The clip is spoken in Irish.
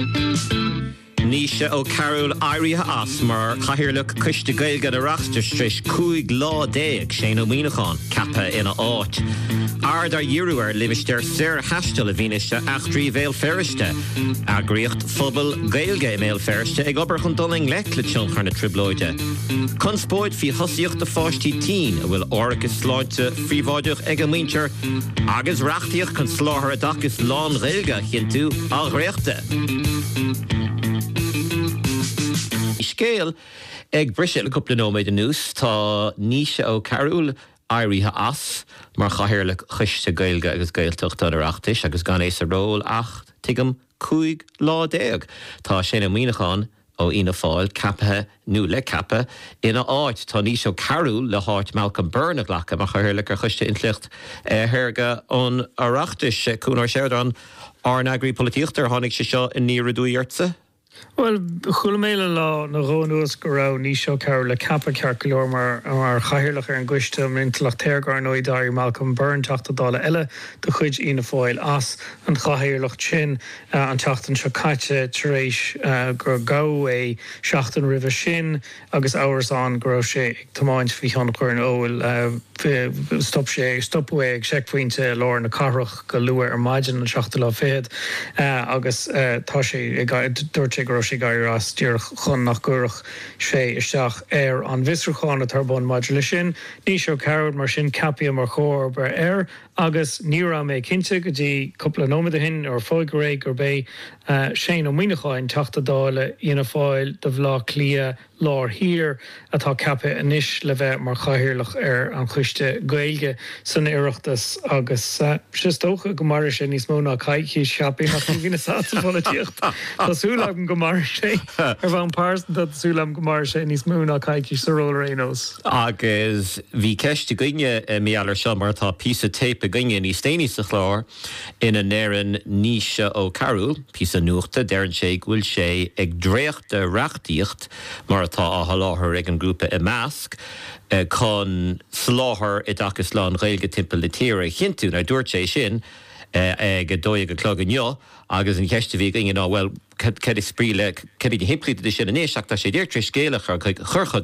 Níosa ó Carol áirithe as mar chaithirleach coiste gailge a reachtar stris 5 sé ó míochaán cappa ina áit. Ard ar dhiúir livisteir sir heistal a bhíneiste ach trí bhéal feriste. Agriocht phobal gailge méal feriste ag obair chun doling lecla tionchar na triblóide. Conspóid fi hosíocht a fáistí tí a bhfuil orchas sláinte fríomháideach ag a muintir agus reachtaíoch chun sláthar a dachas lán gailge chinú a réachta. Scéal ag brise le cúpla nóméid a nús tá Níosa ó Carol áirithe as mar chaithirleach chuiste gailge agus gailteachta ar reachtais agus gan éis a ról ach tuigim 5 Tá sé na míochaán ó ina fáil capathe nó le cappa ina áit tá Níosa ó Carol le háit Malcolm Byrne ghlacha mar chaithirleach ar chuiste inchlicht thirge ón ar reachtais cúnar séireán ar na agrií políochtar tháinig sé seo in níor dúíartsa. Well, chula méile lá na rónúas go rá Níosa ó Carol le cappa cearcailóir mar chaithirleach ar an gcuiste mintlaach téirgar an óidáir Malcolm Byrne teachtadála eile do chuid ina fáil as an chaithirleach sin an teachtain seo caite taréis gur gabh é seachtain ribh sin agus áhasán go raibh sé ag tomáint fhí cheanna chuir óil stopú ag seicphointe lár na carach go luair ar maidin an seachtain lá féad agus tá sé dúirt sé go raibh sé gaiir as tíor chun nach gurach sé isteach ar an visrucháin a tarbón maidile sin. Níosa ó Carol mar sin capia mar chóir bar agus ní ra mé cinnte go dtí cúpla nóiméad hin ar fáil go réig gur bé sé ó míochaáin teachtadála ina fáil do bhlá clia lár hir atá cappa inis le bheith mar chaithirleach ar an chuiste gailge san iireachtas agus sistócha go mar sé níos mó ná caiici seapaí nach bhína sáta políocht. Tásúlam go mar sé ar bhain páirsan tásúlam go mar sé níos mó ná caiici sa ról rénos. Agus bhí ceiste gine méallar seo mar tá písa tape a gine ní stéine sa chlár ina néireann Níosa ó Carol písa nuachta dearann sé bhfuil sé ag dréocht a reachtaíocht mar tá a láthir ag an grúpa i measc chun sláthar i dachas lán gailge timpeall le tíre chinú na dúirt sé sin ag dóigh go clog anneo agus an ceiste bhí gine ná well cad is spríle cad himplíte sin in éisteach tá sé dtíir trí scéalach ar churchad